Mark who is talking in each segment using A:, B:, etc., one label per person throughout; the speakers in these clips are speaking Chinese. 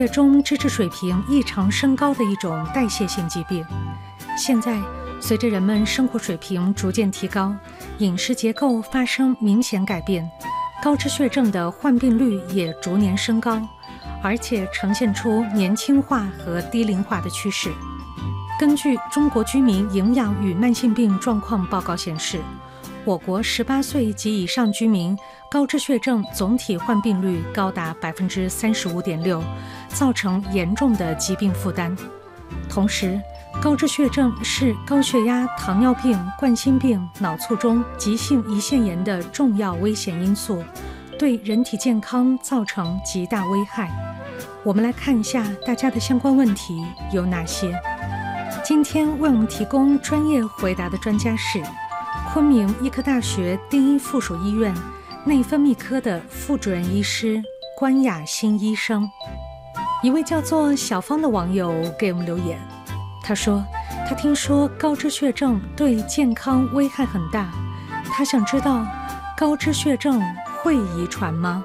A: 中脂质水平异常升高的一种代谢性疾病。现在，随着人们生活水平逐渐提高，饮食结构发生明显改变，高脂血症的患病率也逐年升高，而且呈现出年轻化和低龄化的趋势。根据《中国居民营养与慢性病状况报告》显示，我国18岁及以上居民高脂血症总体患病率高达 35.6%， 造成严重的疾病负担。同时，高脂血症是高血压、糖尿病、冠心病、脑卒中、急性胰腺炎的重要危险因素，对人体健康造成极大危害。我们来看一下大家的相关问题有哪些。今天为我们提供专业回答的专家是昆明医科大学第一附属医院内分泌科的副主任医师关雅欣医生。一位叫做小芳的网友给我们留言，他说他听说高脂血症对健康危害很大，他想知道高脂血症会遗传吗？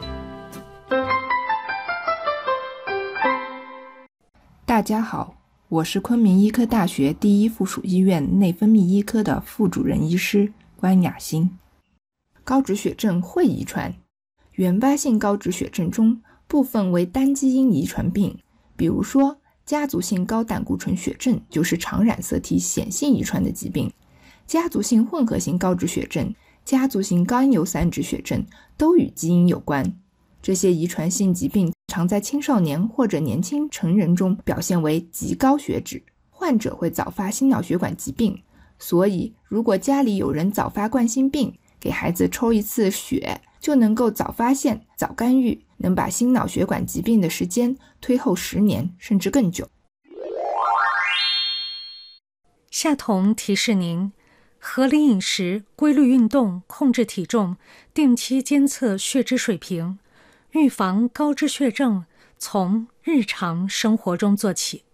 B: 大家好，我是昆明医科大学第一附属医院内分泌医科的副主任医师关雅欣。高脂血症会遗传，原发性高脂血症中部分为单基因遗传病，比如说家族性高胆固醇血症就是常染色体显性遗传的疾病，家族性混合型高脂血症、家族性高因油三酯血症都与基因有关。这些遗传性疾病常在青少年或者年轻成人中表现为极高血脂，患者会早发心脑血管疾病，所以如果家里有人早发冠心病，给孩子抽一次血就能够早发现、早干预，能把心脑血管疾病的时间推后10年甚至更久。
A: 夏彤提示您，合理饮食、规律运动、控制体重、定期监测血脂水平，预防高脂血症从日常生活中做起。